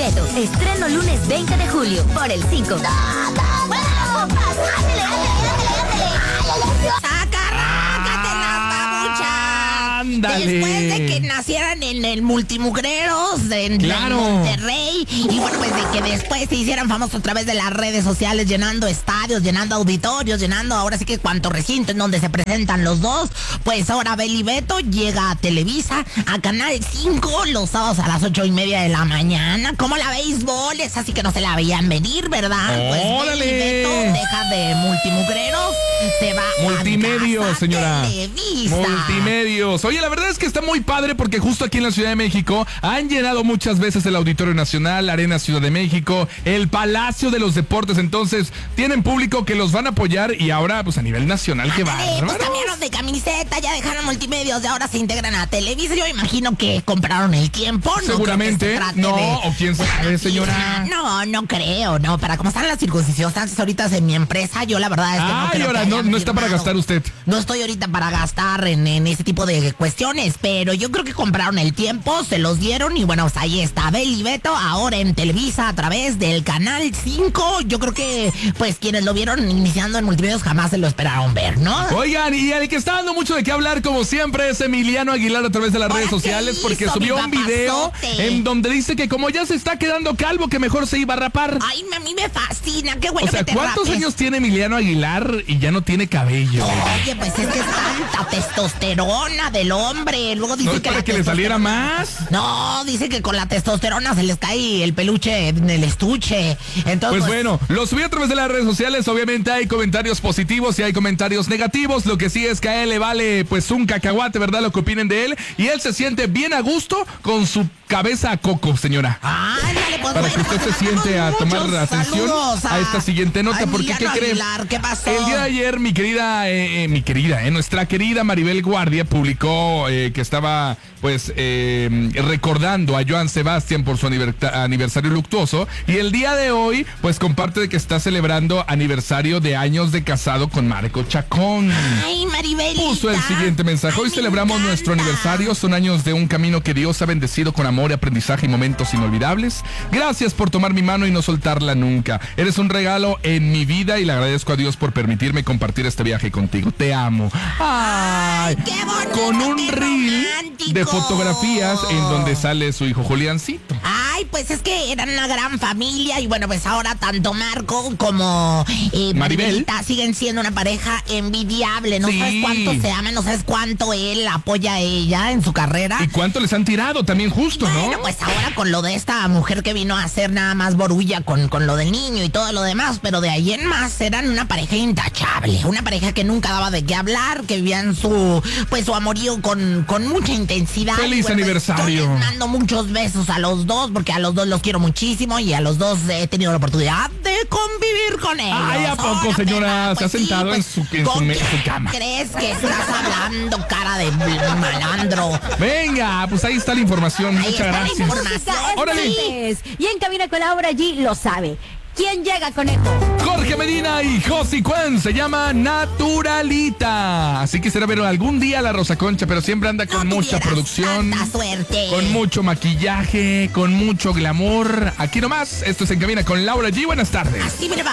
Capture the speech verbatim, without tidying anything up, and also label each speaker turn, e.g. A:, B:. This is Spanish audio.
A: Beto. Estreno lunes veinte de julio por el cinco.
B: Ándale.
C: Después de que nacieran en el Multimugreros en,
B: claro.
C: en Monterrey, y bueno, pues de que después se hicieran famosos a través de las redes sociales, llenando estadios, llenando auditorios, llenando ahora sí que cuanto recinto en donde se presentan los dos, pues ahora Beli Beto llega a Televisa, a Canal cinco, los sábados a las ocho y media de la mañana. ¿Cómo la béisbol? Es así que no se la veían venir, ¿verdad?
B: ¡Órale!
C: Pues Beli Beto deja de Multimugreros, se va
B: Multimedios,
C: a casa
B: señora.
C: Televisa.
B: Multimedios. Oye, la verdad es que está muy padre porque justo aquí en la Ciudad de México han llenado muchas veces el Auditorio Nacional, la Arena Ciudad de México, el Palacio de los Deportes. Entonces, tienen público que los van a apoyar y ahora, pues a nivel nacional, ¿qué va?
C: Pues cambiaron de camiseta, ya dejaron Multimedios y ahora se integran a Televisa. Yo imagino que compraron el tiempo, ¿no?
B: Seguramente,
C: se
B: no,
C: de,
B: o quién sabe, señora.
C: No, no creo, no. Para cómo están las circunstancias ahorita en mi empresa, yo la verdad es que
B: Ay,
C: no creo
B: ahora
C: que
B: no,
C: hayan
B: no está para
C: firmado.
B: gastar usted.
C: No estoy ahorita para gastar en, en ese tipo de cuestiones, pero yo creo que compraron el tiempo, se los dieron y bueno, pues ahí está Beli Beto ahora en Televisa a través del Canal cinco. Yo creo que pues quienes lo vieron iniciando en Multimedios jamás se lo esperaron ver, ¿no?
B: Oigan, y el que está dando mucho de qué hablar, como siempre, es Emiliano Aguilar a través de las
C: Ahora,
B: redes
C: ¿qué
B: sociales, porque
C: hizo,
B: subió
C: mi
B: un video
C: papazote?
B: en donde dice que como ya se está quedando calvo, que mejor se iba a rapar.
C: Ay, a mí me fascina, qué bueno
B: O sea,
C: que te
B: ¿cuántos
C: rapes.
B: años tiene Emiliano Aguilar y ya no tiene cabello?
C: Oye, pues es que es tanta testosterona del hombre. Luego dice
B: ¿No es
C: que
B: para
C: la
B: que le saliera más?
C: No, dice que con la testosterona se les cae el peluche en el estuche. Entonces,
B: Pues bueno, lo subí a través de las redes sociales. Obviamente hay comentarios positivos y hay comentarios negativos. Lo que sí es que a él le vale pues un cacahuate, ¿verdad? Lo que opinen de él. Y él se siente bien a gusto con su cabeza a coco, señora.
C: Ándale, pues
B: Para
C: bueno,
B: que usted
C: pues
B: se siente a
C: mandamos
B: tomar
C: muchos
B: atención
C: saludos
B: a esta siguiente nota.
C: Ay,
B: Porque, ¿qué
C: Emiliano
B: cree?
C: Aguilar, ¿qué pasó?
B: El día de ayer, mi querida, eh, eh, mi querida, eh, nuestra querida Maribel Guardia publicó eh, que estaba, pues, eh, recordando a Joan Sebastián por su aniversa- aniversario luctuoso. Y el día de hoy, pues, comparte de que está celebrando aniversario de años de casado con Marco Chacón.
C: Ay, Maribel.
B: Puso el siguiente mensaje. Hoy celebramos nuestro aniversario. Son años de un camino que Dios ha bendecido con amor, aprendizaje y momentos inolvidables. Gracias por tomar mi mano y no soltarla nunca. Eres un regalo en mi vida y le agradezco a Dios por permitirme compartir este viaje contigo. Te amo. Ay,
C: qué bonito,
B: con un
C: qué
B: reel
C: romántico.
B: de fotografías en donde sale su hijo Juliancito.
C: Ay, pues es que eran una gran familia y bueno, pues ahora tanto Marco como eh,
B: Maribel
C: Maribelita siguen siendo una pareja envidiable. No
B: Sí.
C: sabes cuánto se aman, no sabes cuánto él apoya a ella en su carrera.
B: ¿Y cuánto les han tirado también justo, no?
C: Bueno, pues ahora con lo de esta mujer que vino a hacer nada más borulla con, con lo del niño y todo lo demás, pero de ahí en más eran una pareja intachable, una pareja que nunca daba de qué hablar, que vivían su, pues su amorío con, con mucha intensidad.
B: ¡Feliz
C: Bueno,
B: aniversario!
C: Yo les mando muchos besos a los dos, porque a los dos los quiero muchísimo y a los dos he tenido la oportunidad de convivir con ellos.
B: Ay, ¿a poco,
C: Hola,
B: señora?
C: Pela,
B: Se ha
C: pues sí,
B: sentado en
C: pues,
B: su- en
C: ¿con
B: su me-
C: quién
B: su cama.
C: crees que estás hablando, cara de malandro?
B: Venga, pues ahí está la información.
C: Ahí
B: Muchas
C: está la
B: gracias.
C: información.
B: Órale.
A: Es. Y en Cabina con Laura G lo sabe. ¿Quién llega, conejo?
B: Jorge Medina y Josi Juan se llama Naturalita. Así que será ver algún día la Rosa Concha, pero siempre anda con
C: No
B: mucha
C: tuvieras
B: producción,
C: tanta suerte.
B: con mucho maquillaje, con mucho glamour. Aquí nomás, esto es En Cabina con Laura G. Buenas tardes.
C: Así me va.